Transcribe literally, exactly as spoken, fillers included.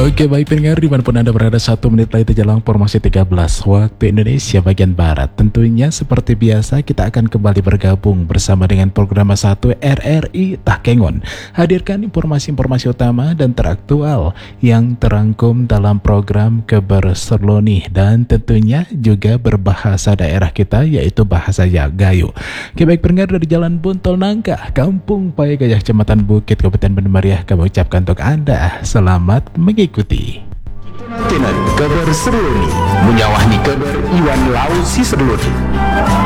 Oke, baik pendengar dimanapun Anda berada, satu menit lagi jelang formasi tiga belas waktu Indonesia bagian Barat. Tentunya seperti biasa kita akan kembali bergabung bersama dengan program satu R R I Takengon, hadirkan informasi-informasi utama dan teraktual yang terangkum dalam program Keberserloni dan tentunya juga berbahasa daerah kita, yaitu bahasa Gayo. Oke, baik pendengar, dari Jalan Buntol Nangka, Kampung Paya Gajah, Kecamatan Bukit, Kabupaten Bandung Meriah, kami ucapkan untuk Anda selamat mengikuti. Kabar Serloni, menyawahni kabar Iwan Lau si Serloni.